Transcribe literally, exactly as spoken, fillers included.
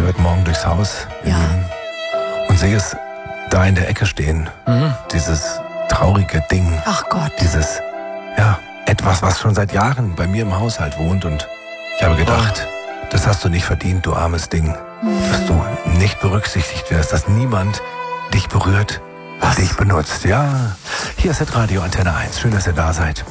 gehe heute Morgen durchs Haus Ja. und sehe es da in der Ecke stehen. Mhm. Dieses traurige Ding. Ach Gott. Dieses, ja, etwas, was schon seit Jahren bei mir im Haushalt wohnt. Und ich habe gedacht, das hast du nicht verdient, du armes Ding. Dass du nicht berücksichtigt wirst, dass niemand dich berührt und dich benutzt. Ja, hier ist das Radio Antenne eins. Schön, dass ihr da seid.